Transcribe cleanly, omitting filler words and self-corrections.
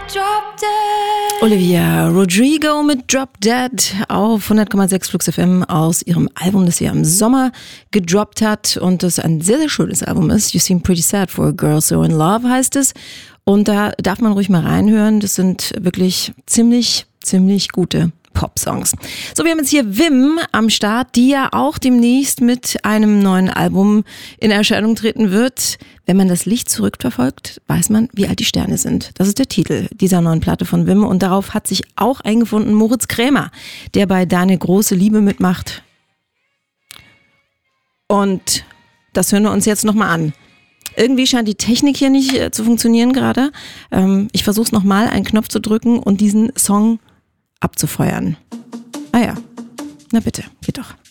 Olivia Rodrigo mit Drop Dead auf 100,6 Flux FM aus ihrem Album, das sie im Sommer gedroppt hat und das ein sehr, sehr schönes Album ist. You Seem Pretty Sad for a Girl So in Love heißt es. Und da darf man ruhig mal reinhören. Das sind wirklich ziemlich gute Pop-Songs. So, wir haben jetzt hier Wim am Start, die ja auch demnächst mit einem neuen Album in Erscheinung treten wird. Wenn man das Licht zurückverfolgt, weiß man, wie alt die Sterne sind. Das ist der Titel dieser neuen Platte von Wim und darauf hat sich auch eingefunden Moritz Krämer, der bei Deine große Liebe mitmacht. Und das hören wir uns jetzt nochmal an. Irgendwie scheint die Technik hier nicht zu funktionieren gerade. Ich versuche es nochmal, einen Knopf zu drücken und diesen Song abzufeuern. Ah ja, na bitte, geht doch.